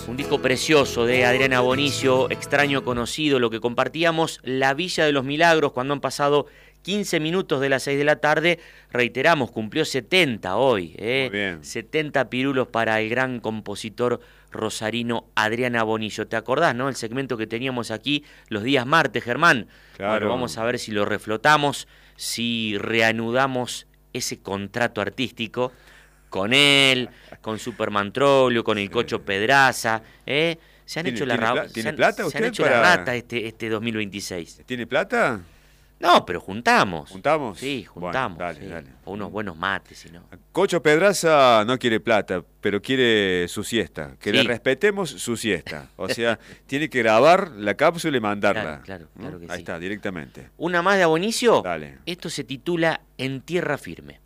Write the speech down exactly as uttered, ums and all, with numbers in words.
Un disco precioso de Adriana Bonicio, Extraño Conocido, lo que compartíamos, La Villa de los Milagros, cuando han pasado quince minutos de las seis de la tarde. Reiteramos, cumplió setenta hoy. ¿eh? Muy bien. setenta pirulos para el gran compositor rosarino Adriana Bonicio. ¿Te acordás, no? El segmento que teníamos aquí los días martes, Germán. Claro. Bueno, vamos a ver si lo reflotamos, si reanudamos ese contrato artístico con él, con Superman Troglio, con el Sí. Cocho Pedraza, ¿eh? Se han ¿Tiene- hecho la tiene ra- pla- tiene se han- plata se han usted hecho para- la rata este, este dos mil veintiséis. ¿Tiene plata? No, pero juntamos. ¿Juntamos? Sí, Bueno, juntamos. dale, sí. dale. O unos buenos mates, si no. Cocho Pedraza no quiere plata, pero quiere su siesta. Que Sí. le respetemos su siesta. O sea, tiene que grabar la cápsula y mandarla. Claro, claro, ¿no? claro que Ahí sí. está, directamente. Una más de Abonicio. Dale. Esto se titula En Tierra Firme.